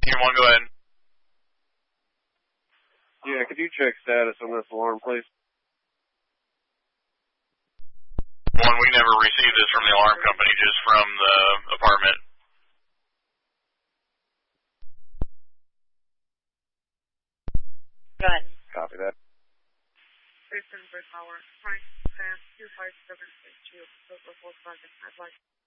Union 1, go ahead. Yeah, could you check status on this alarm, please? 1, we never received this from the alarm company, just from the apartment. Go ahead. Copy that. Jason Bridgepower, right, 25762, over 4 I'd like.